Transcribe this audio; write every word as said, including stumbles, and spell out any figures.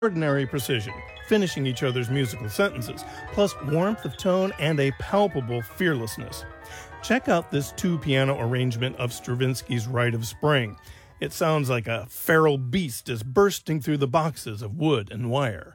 extraordinary precision, finishing each other's musical sentences, plus warmth of tone and a palpable fearlessness. Check out this two-piano arrangement of Stravinsky's Rite of Spring. It sounds like a feral beast is bursting through the boxes of wood and wire.